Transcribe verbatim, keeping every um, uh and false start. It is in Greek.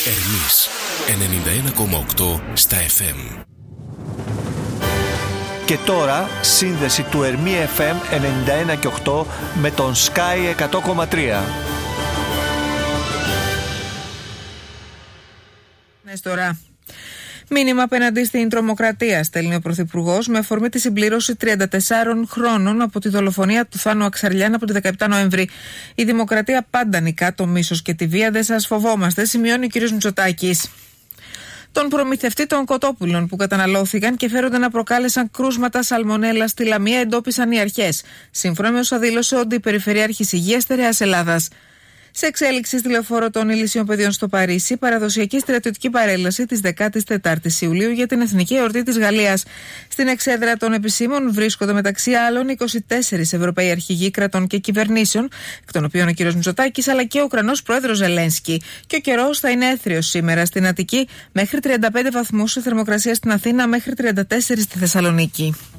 Ερμής ενενήντα ένα κόμμα οκτώ στα εφ εμ. Και τώρα σύνδεση του Ερμή εφ εμ ενενήντα ένα και οκτώ με τον Sky εκατό κόμμα τρία. Ναι, τώρα. Μήνυμα απέναντι στην τρομοκρατία στέλνει ο Πρωθυπουργός με αφορμή τη συμπλήρωση τριάντα τεσσάρων χρόνων από τη δολοφονία του Θάνου Αξαρλιάν από τη δεκαεπτά Νοέμβρη. Η δημοκρατία πάντα νικά το μίσος και τη βία, δεν σας φοβόμαστε, σημειώνει ο κ. Μητσοτάκης. Τον προμηθευτή των κοτόπουλων που καταναλώθηκαν και φέρονται να προκάλεσαν κρούσματα σαλμονέλα στη Λαμία εντόπισαν οι αρχές, σύμφωνα με όσα δήλωσε ο Αντιπεριφερειάρχης Υγείας Στερεάς Ελλάδας. Σε εξέλιξη στη λεωφόρο των Ηλυσίων Παιδιών στο Παρίσι, παραδοσιακή στρατιωτική παρέλαση της δεκάτης τετάρτης Ιουλίου για την Εθνική Εορτή της Γαλλίας. Στην εξέδρα των επισήμων βρίσκονται μεταξύ άλλων είκοσι τέσσερις Ευρωπαίοι αρχηγοί κρατών και κυβερνήσεων, εκ των οποίων ο κ. Μητσοτάκης αλλά και ο Ουκρανός πρόεδρος Ζελένσκι. Και ο καιρός θα είναι έθριος σήμερα στην Αττική, μέχρι τριάντα πέντε βαθμούς η θερμοκρασία στην Αθήνα, μέχρι τριάντα τέσσερα στη Θεσσαλονίκη.